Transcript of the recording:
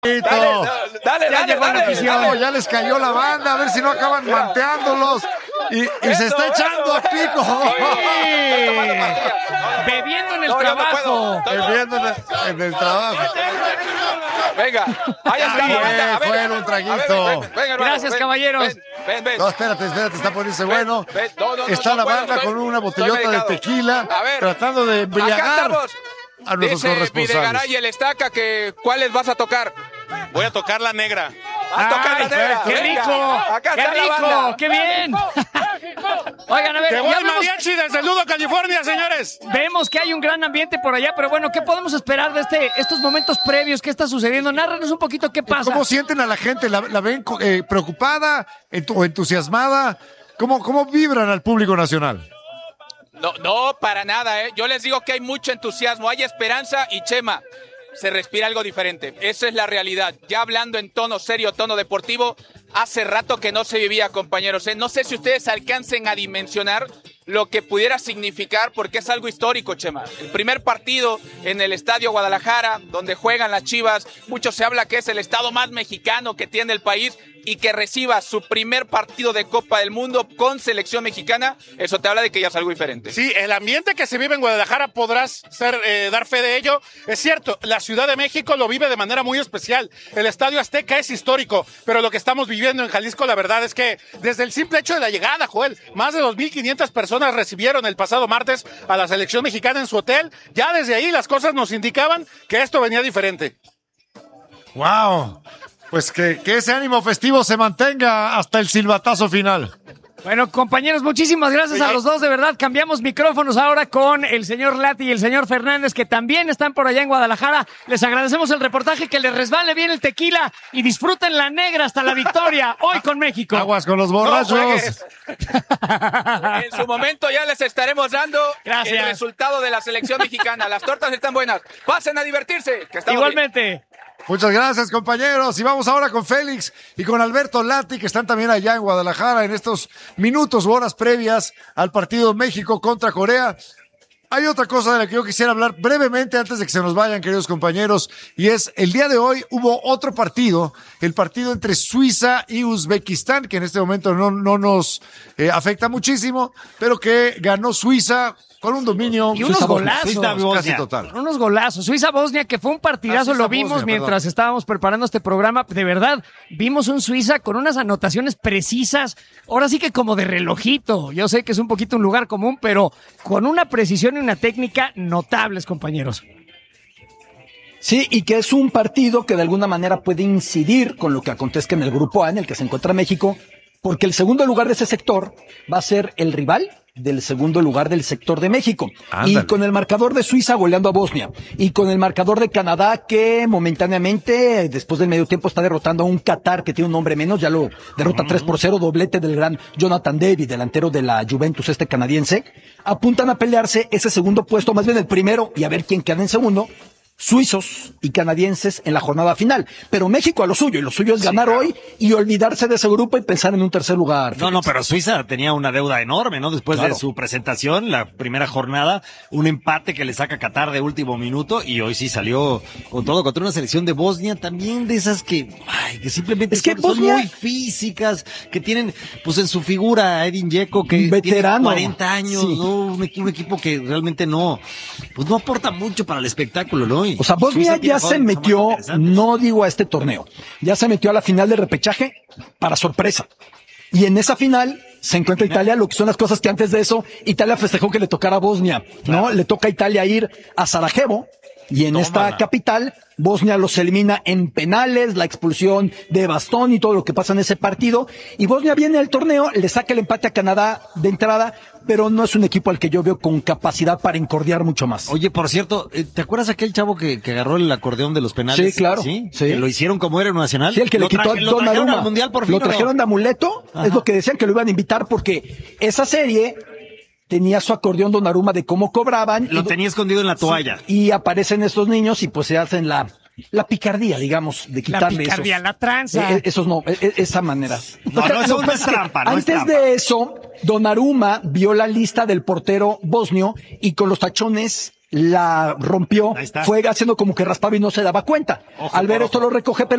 Ya les cayó la banda, a ver si no acaban manteándolos. Y se está echando a pico. Bebiendo en el trabajo. Bebiendo en el trabajo. Venga, ahí está. Fuera un traguito. Gracias, caballeros. Ven. No, espérate, está poniéndose bueno. Está la banda con una botellota de tequila, tratando de embriagar a nuestros corresponsales. Videgaray y el Estaca, ¿cuáles vas a tocar? Voy a tocar la negra. ¡Qué rico! ¡Qué rico! ¡Qué bien! Oigan, a ver, ¡Que voy mariachi desde Ludo, California, señores! Vemos que hay un gran ambiente por allá, pero bueno, ¿qué podemos esperar de estos momentos previos? ¿Qué está sucediendo? Nárranos un poquito qué pasa. ¿Cómo sienten a la gente? ¿La ven preocupada o entusiasmada? ¿Cómo vibran al público nacional? No, para nada, Yo les digo que hay mucho entusiasmo, hay esperanza y Chema, se respira algo diferente. Esa es la realidad. Ya hablando en tono serio, tono deportivo, hace rato que no se vivía, compañeros. No sé si ustedes alcancen a dimensionar lo que pudiera significar, porque es algo histórico, Chema. El primer partido en el Estadio Guadalajara, donde juegan las Chivas, mucho se habla que es el estado más mexicano que tiene el país, y que reciba su primer partido de Copa del Mundo con selección mexicana, eso te habla de que ya es algo diferente. Sí, el ambiente que se vive en Guadalajara podrás dar fe de ello. Es cierto, la Ciudad de México lo vive de manera muy especial. El Estadio Azteca es histórico, pero lo que estamos viviendo en Jalisco, la verdad es que desde el simple hecho de la llegada, Joel, más de 2,500 personas recibieron el pasado martes a la selección mexicana en su hotel. Ya desde ahí las cosas nos indicaban que esto venía diferente. ¡Wow! Pues que ese ánimo festivo se mantenga hasta el silbatazo final. Bueno, compañeros, muchísimas gracias a los dos, de verdad. Cambiamos micrófonos ahora con el señor Lati y el señor Fernández, que también están por allá en Guadalajara. Les agradecemos el reportaje, que les resbale bien el tequila y disfruten la negra hasta la victoria hoy con México. Aguas con los borrachos. En su momento ya les estaremos dando el resultado de la selección mexicana. Las tortas están buenas. Pasen a divertirse. Que igualmente. Bien. Muchas gracias, compañeros. Y vamos ahora con Félix y con Alberto Lati, que están también allá en Guadalajara en estos minutos u horas previas al partido México contra Corea. Hay otra cosa de la que yo quisiera hablar brevemente antes de que se nos vayan, queridos compañeros, y es el día de hoy hubo otro partido, el partido entre Suiza y Uzbekistán, que en este momento no nos afecta muchísimo, pero que ganó Suiza con un dominio y unos golazos casi total. Unos golazos. Suiza-Bosnia, que fue un partidazo, lo vimos mientras estábamos preparando este programa. De verdad, vimos un Suiza con unas anotaciones precisas, ahora sí que como de relojito. Yo sé que es un poquito un lugar común, pero con una precisión y una técnica notables, compañeros. Sí, y que es un partido que de alguna manera puede incidir con lo que acontezca en el grupo A, en el que se encuentra México, porque el segundo lugar de ese sector va a ser el rival del segundo lugar del sector de México. Ándale. Y con el marcador de Suiza goleando a Bosnia, y con el marcador de Canadá, que momentáneamente, después del medio tiempo, está derrotando a un Qatar que tiene un hombre menos, ya lo derrota 3-0, doblete del gran Jonathan David, delantero de la Juventus canadiense, apuntan a pelearse ese segundo puesto, más bien el primero, y a ver quién queda en segundo, suizos y canadienses en la jornada final. Pero México a lo suyo, y lo suyo es ganar hoy y olvidarse de ese grupo y pensar en un tercer lugar. No, pero Suiza tenía una deuda enorme, ¿no? Después de su presentación, la primera jornada, un empate que le saca Qatar de último minuto, y hoy sí salió con todo contra una selección de Bosnia, también de esas que simplemente son muy físicas, que tienen pues en su figura a Edin Dzeko, que veterano, tiene 40 años, sí. ¿No? Un equipo que realmente no aporta mucho para el espectáculo, ¿no? O sea, Bosnia ya se metió, no digo a este torneo, ya se metió a la final de repechaje para sorpresa. Y en esa final se encuentra Italia, lo que son las cosas que antes de eso, Italia festejó que le tocara a Bosnia, ¿no? Le toca a Italia ir a Sarajevo, y en esta capital, Bosnia los elimina en penales, la expulsión de Bastón y todo lo que pasa en ese partido. Y Bosnia viene al torneo, le saca el empate a Canadá de entrada, pero no es un equipo al que yo veo con capacidad para encordiar mucho más. Oye, por cierto, ¿te acuerdas aquel chavo que agarró el acordeón de los penales? Sí, claro. Sí. Que lo hicieron como héroe nacional. Sí, el que le quitó a Donnarumma. Al mundial por fin, lo trajeron de amuleto, es lo que decían que lo iban a invitar, porque esa serie tenía su acordeón Donnarumma de cómo cobraban. Lo tenía escondido en la toalla. Sí, y aparecen estos niños y pues se hacen la picardía, digamos, de quitarle la picardía, esos. La tranza. Esos no, esa manera. No es trampa. Antes de eso, Donnarumma vio la lista del portero bosnio y con los tachones la rompió. Fue haciendo como que raspaba y no se daba cuenta. Al ver esto lo recoge, pero